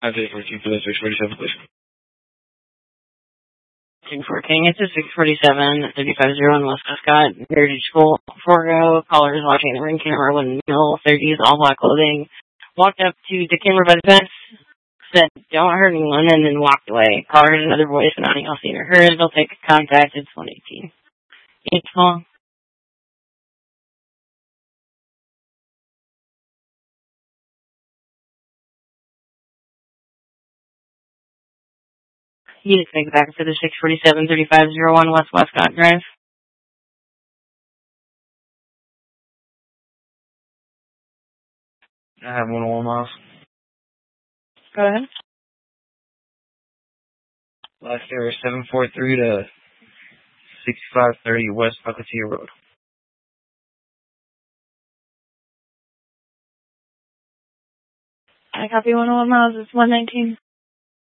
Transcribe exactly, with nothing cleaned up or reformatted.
I did fourteen for the six forty-seven, please. King, it's a six forty-seven, thirty-five oh one West Prescott, Heritage School, Forgo, caller is watching the ring camera when middle thirties, all black clothing, walked up to the camera by the fence, said, don't hurt anyone, and then walked away. Caller heard another voice, but nothing else seen or heard. They'll take contact. It's one eighteen. It's long. You just make it back for the six forty-seven, thirty-five oh one West Westcott Drive. I have one oh one miles. Go ahead. Last year, seven forty-three to sixty-five thirty West Pocketeer Road. I copy one oh one miles. It's one nineteen.